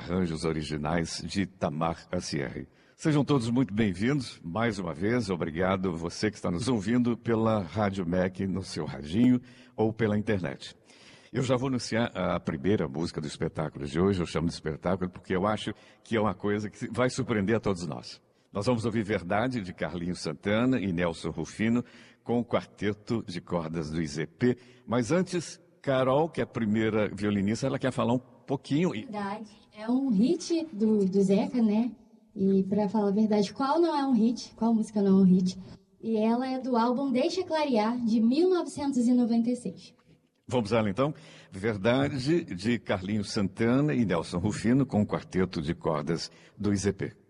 arranjos originais de Itamar Acieri. Sejam todos muito bem-vindos. Mais uma vez, obrigado você que está nos ouvindo pela Rádio MEC no seu radinho ou pela internet. Eu já vou anunciar a primeira música do espetáculo de hoje. Eu chamo de espetáculo porque eu acho que é uma coisa que vai surpreender a todos nós. Nós vamos ouvir Verdade, de Carlinhos Santana e Nelson Rufino, com o quarteto de cordas do IZP. Mas antes, Carol, que é a primeira violinista, ela quer falar um pouquinho. Verdade. É um hit do Zeca, né? E pra falar a verdade, qual não é um hit? Qual música não é um hit? E ela é do álbum Deixa Clarear, de 1996. Vamos lá então. Verdade, de Carlinhos Santana e Nelson Rufino, com o quarteto de cordas do IZP.